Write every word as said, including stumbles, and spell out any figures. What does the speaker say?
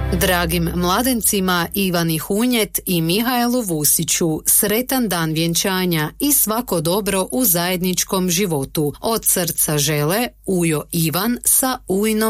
Dragim mladencima Ivani Hunjet i Mihajlu Vusiću sretan dan vjenčanja i svako dobro u zajedničkom životu. Od srca žele Ujo Ivan sa ujnom